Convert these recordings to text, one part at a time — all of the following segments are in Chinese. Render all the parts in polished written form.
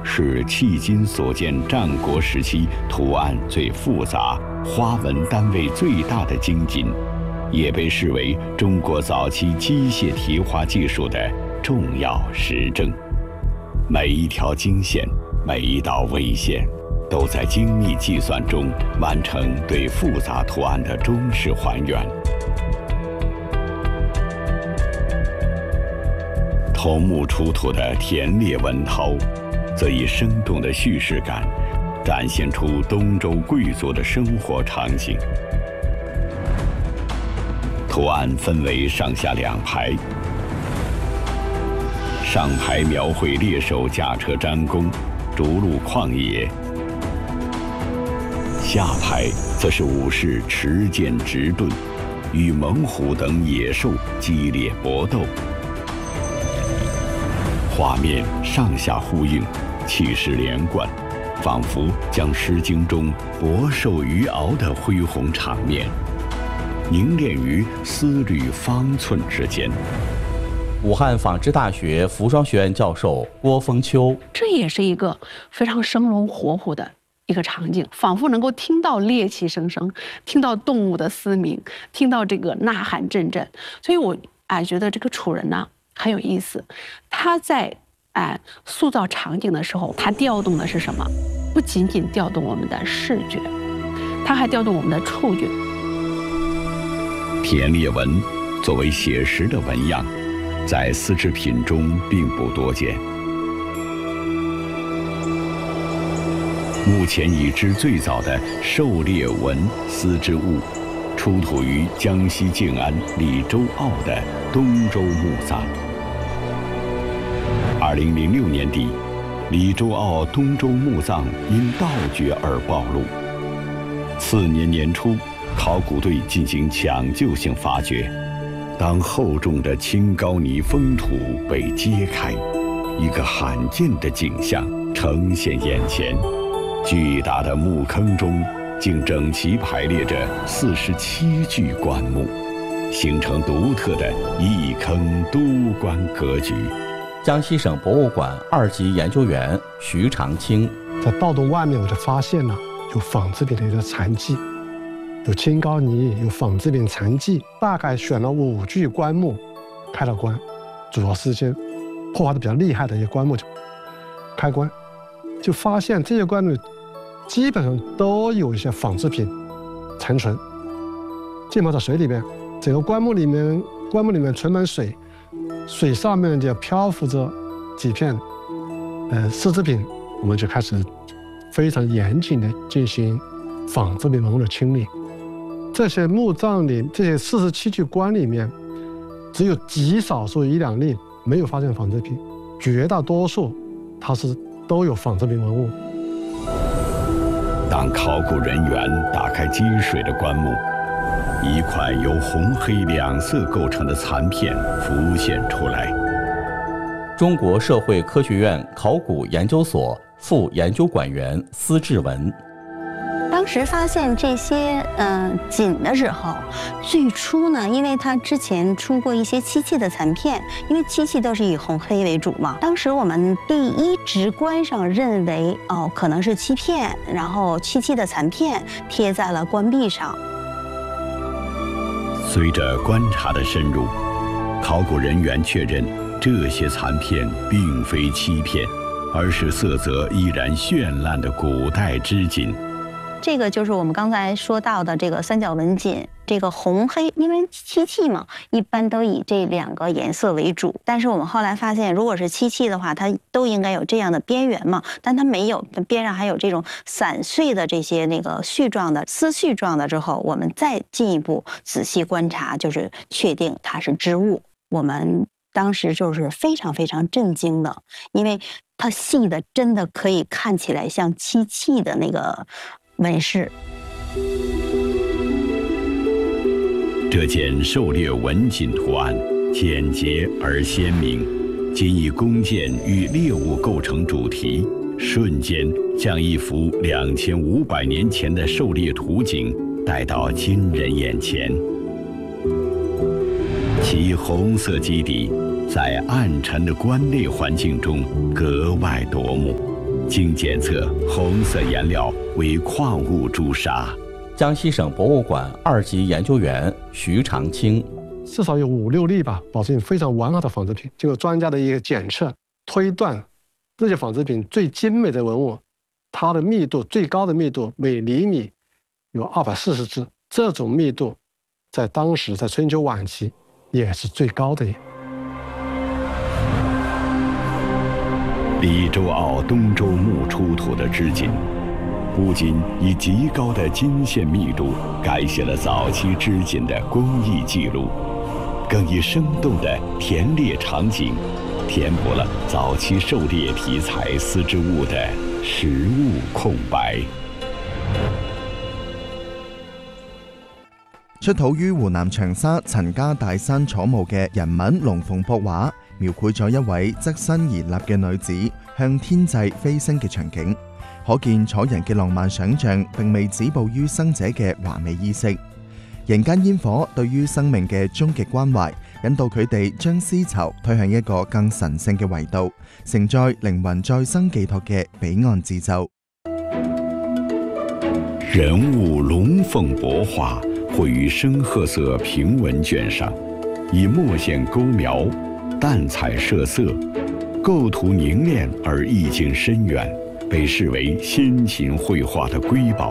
是迄今所见战国时期图案最复杂、花纹单位最大的金锦，也被视为中国早期机械题画技术的重要实证。每一条经线，每一道微线，都在精密计算中完成对复杂图案的忠实还原。桐木出土的田猎纹涛，则以生动的叙事感，展现出东周贵族的生活场景。图案分为上下两排，上排描绘猎手驾车瞻宫，逐鹿旷野；下排则是武士持剑执盾，与猛虎等野兽激烈搏斗。画面上下呼应，气势连贯，仿佛将《诗经》中博兽于敖的恢宏场面凝练于丝缕方寸之间。 武汉纺织大学服装学院教授郭峰秋， 这也是一个非常生龙活虎的一个场景，仿佛能够听到猎奇声声，听到动物的嘶鸣，听到这个呐喊阵阵。所以我觉得这个楚人呢很有意思，他在塑造场景的时候，他调动的是什么？不仅仅调动我们的视觉，他还调动我们的触觉。 田猎纹作为写实的纹样，在丝织品中并不多见。目前已知最早的狩猎纹丝织物，出土于江西靖安李周傲的东周墓葬。2006年底，李周傲东周墓葬因盗掘而暴露。次年年初，考古队进行抢救性发掘，当厚重的青高泥封土被揭开，一个罕见的景象呈现眼前。巨大的墓坑中竟整齐排列着47具棺木，形成独特的一坑多棺格局。 江西省博物馆2级研究员徐长青， 在盗洞外面我就发现了有纺织品的一个残迹，有青高泥，有纺织品残迹，大概选了5具棺木开了棺，主要是一些破坏的比较厉害的一些棺木，开棺就发现这些棺木基本上都有一些纺织品残存，浸泡在水里面，整个棺木里面存满水，水上面就漂浮着几片丝织品，我们就开始非常严谨的进行纺织品文物的清理。这些墓葬里，这些47具棺里面，只有极少数1、2例没有发现纺织品，绝大多数它是都有纺织品文物。 当考古人员打开积水的棺木，一块由红黑2色构成的残片浮现出来。 中国社会科学院考古研究所副研究馆员司志文， 当时发现这些锦的时候，最初呢，因为它之前出过一些漆器的残片，因为漆器都是以红黑为主嘛。当时我们第一直观上认为可能是漆片，然后漆器的残片贴在了棺壁上。 随着观察的深入，考古人员确认这些残片并非漆片，而是色泽依然绚烂的古代织锦。 这个就是我们刚才说到的这个三角纹锦，这个红黑，因为漆器嘛，一般都以这2个颜色为主。但是我们后来发现，如果是漆器的话，它都应该有这样的边缘嘛，但它没有，边上还有这种散碎的这些那个絮状的丝絮状的。之后，我们再进一步仔细观察，就是确定它是织物。我们当时就是非常非常震惊的，因为它细的真的可以看起来像漆器的那个纹饰。 这件狩猎纹锦图案简洁而鲜明，仅以弓箭与猎物构成主题，瞬间将一幅2500年前的狩猎图景带到今人眼前。其红色基底在暗沉的棺内环境中格外夺目， 经检测，红色颜料为矿物朱砂。 江西省博物馆2级研究员徐长青， 至少有5、6例吧，保证非常完好的仿制品。经过专家的一个检测推断，这些仿制品最精美的文物，它的密度最高的密度每厘米有240只，这种密度在当时在春秋晚期也是最高的。 黎州坳东周墓出土的织锦，不仅以极高的金线密度改写了早期织锦的工艺记录，更以生动的田猎场景填补了早期狩猎题材丝织物的实物空白。 出土於湖南長沙陳家大山楚墓嘅人物龍鳳帛畫，描繪咗一位側身而立嘅女子向天際飛升嘅場景，可見楚人嘅浪漫想像並未止步於生者嘅華美衣飾。人間煙火對於生命嘅終極關懷，引導佢哋將絲綢推向一個更神聖嘅維度，承載靈魂再生寄託嘅彼岸之舟。 人物龍鳳帛畫繪於深褐色平纹卷上，以墨線勾描，淡彩射色，构图凝练而意境深远，被视为先秦绘画的瑰宝。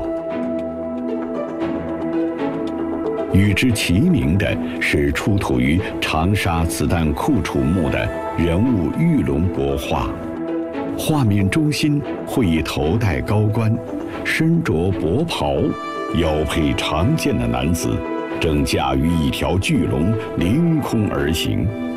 与之齐名的是出土于长沙子弹库楚墓的人物玉龙帛画，画面中心绘以头戴高冠，身着薄袍，腰佩长剑的男子，正驾驭一条巨龙凌空而行，